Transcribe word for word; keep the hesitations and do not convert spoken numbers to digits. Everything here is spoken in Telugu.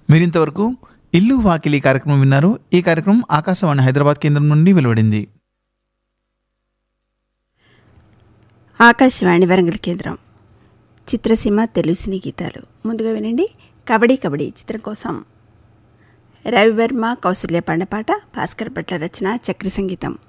మీరింతవరకు ఇల్లు వాకిలి కార్యక్రమం విన్నారు. ఈ కార్యక్రమం ఆకాశవాణి హైదరాబాద్ కేంద్రం నుండి వెలువడింది. ఆకాశవాణి వరంగల్ కేంద్రం. చిత్రసీమ తెలుగు సినీ గీతాలు. ముందుగా వినండి కబడ్డీ కబడ్డీ చిత్రం కోసం రవివర్మ కౌసల్య పాడిన పాట. భాస్కర్ భట్ల రచన, చక్రి సంగీతం.